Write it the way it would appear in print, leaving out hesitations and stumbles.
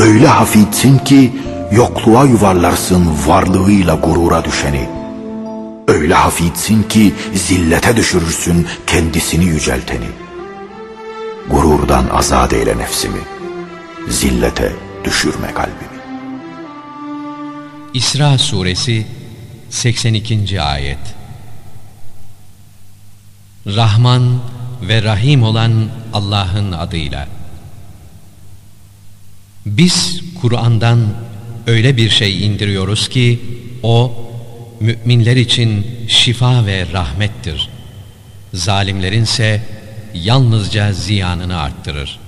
Öyle hafifsin ki yokluğa yuvarlarsın varlığıyla gurura düşeni. Öyle hafifsin ki zillete düşürürsün kendisini yücelteni. Gururdan azat eyle nefsimi, zillete düşürme kalbimi. İsra Suresi 82. Ayet. Rahman ve Rahim olan Allah'ın adıyla. Biz Kur'an'dan öyle bir şey indiriyoruz ki o müminler için şifa ve rahmettir. Zalimlerinse yalnızca ziyanını arttırır.